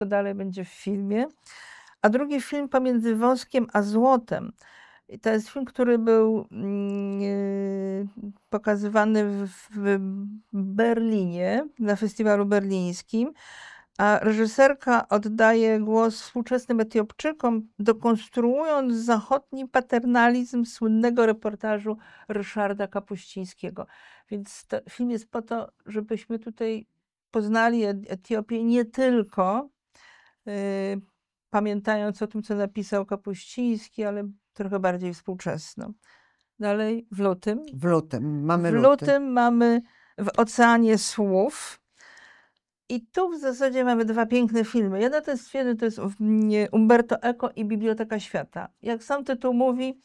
to dalej będzie w filmie. A drugi film Pomiędzy woskiem a złotem. I to jest film, który był pokazywany w Berlinie, na festiwalu berlińskim, a reżyserka oddaje głos współczesnym Etiopczykom, dekonstruując zachodni paternalizm słynnego reportażu Ryszarda Kapuścińskiego. Więc film jest po to, żebyśmy tutaj poznali Etiopię nie tylko pamiętając o tym, co napisał Kapuściński, ale trochę bardziej współczesno. Dalej, w lutym. W lutym, mamy W luty. lutym mamy W oceanie słów. I tu w zasadzie mamy dwa piękne filmy. Jeden to jest Umberto Eco i Biblioteka Świata. Jak sam tytuł mówi,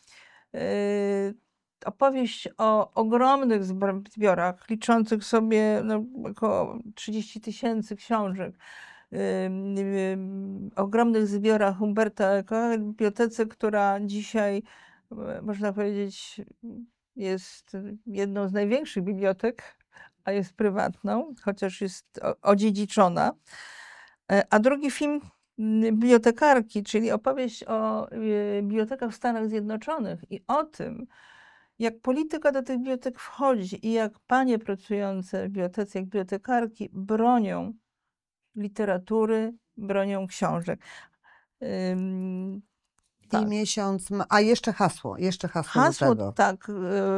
opowieść o ogromnych zbiorach, liczących sobie około 30 000 książek, ogromnych zbiorach Umberto Eco, bibliotece, która dzisiaj, można powiedzieć, jest jedną z największych bibliotek, a jest prywatną, chociaż jest odziedziczona. A drugi film Bibliotekarki, czyli opowieść o bibliotekach w Stanach Zjednoczonych i o tym, jak polityka do tych bibliotek wchodzi i jak panie pracujące w bibliotece, jak bibliotekarki bronią literatury, bronią książek. I miesiąc, a jeszcze hasło Hasło, do tego. tak.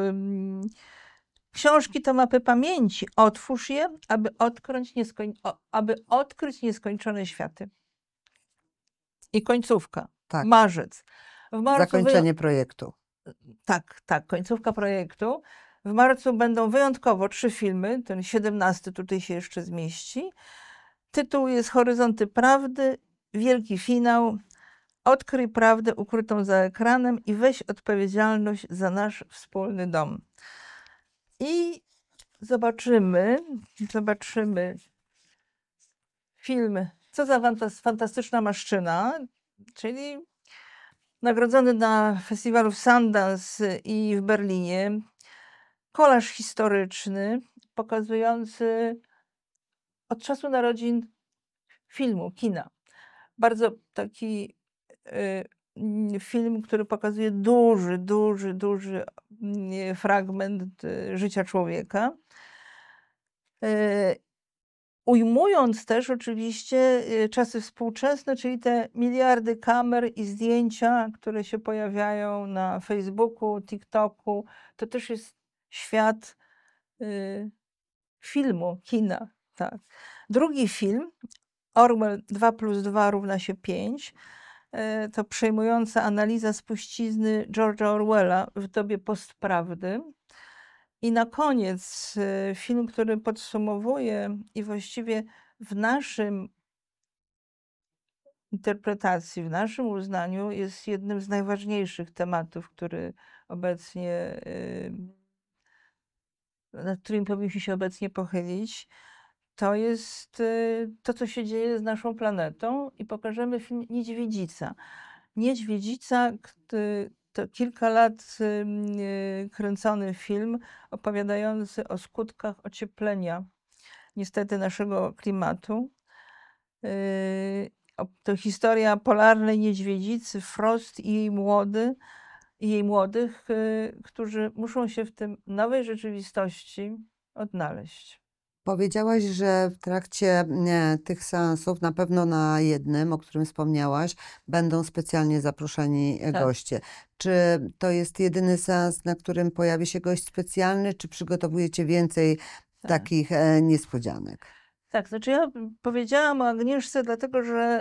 Książki to mapy pamięci. Otwórz je, aby odkryć nieskończone światy. I końcówka. Tak. Marzec. W marcu Zakończenie projektu. Tak, końcówka projektu. W marcu będą wyjątkowo 3 filmy. Ten 17 tutaj się jeszcze zmieści. Tytuł jest Horyzonty Prawdy, wielki finał. Odkryj prawdę ukrytą za ekranem i weź odpowiedzialność za nasz wspólny dom. I zobaczymy film Co za fantastyczna maszczyna, czyli nagrodzony na festiwalu w Sundance i w Berlinie. Kolaż historyczny pokazujący od czasu narodzin filmu, kina. Bardzo taki film, który pokazuje duży fragment życia człowieka. Ujmując też oczywiście czasy współczesne, czyli te miliardy kamer i zdjęcia, które się pojawiają na Facebooku, TikToku. To też jest świat filmu, kina. Tak. Drugi film, Orwell 2+2=5, to przejmująca analiza spuścizny George'a Orwella w dobie postprawdy. I na koniec film, który podsumowuje i właściwie w naszym interpretacji, w naszym uznaniu jest jednym z najważniejszych tematów, który obecnie, nad którym powinniśmy się obecnie pochylić. To jest to, co się dzieje z naszą planetą i pokażemy film Niedźwiedzica. Niedźwiedzica to kilka lat kręcony film opowiadający o skutkach ocieplenia niestety naszego klimatu. To historia polarnej niedźwiedzicy Frost i jej młodych, którzy muszą się w tym nowej rzeczywistości odnaleźć. Powiedziałaś, że w trakcie tych seansów, na pewno na jednym, o którym wspomniałaś, będą specjalnie zaproszeni goście. Czy to jest jedyny seans, na którym pojawi się gość specjalny, czy przygotowujecie więcej takich niespodzianek? Tak, znaczy ja powiedziałam o Agnieszce, dlatego że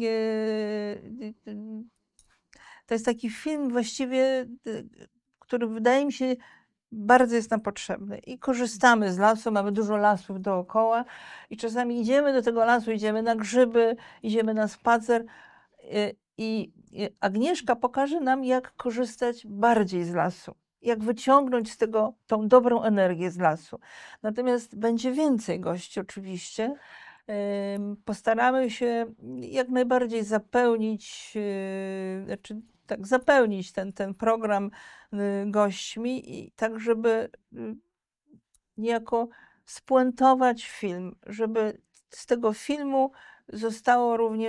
to jest taki film właściwie, który wydaje mi się bardzo jest nam potrzebny. I korzystamy z lasu, mamy dużo lasów dookoła i czasami idziemy do tego lasu, idziemy na grzyby, idziemy na spacer i Agnieszka pokaże nam, jak korzystać bardziej z lasu. Jak wyciągnąć z tego tą dobrą energię z lasu. Natomiast będzie więcej gości oczywiście. Postaramy się jak najbardziej zapełnić, zapełnić ten program gośćmi i tak, żeby niejako spuentować film, żeby z tego filmu Zostało również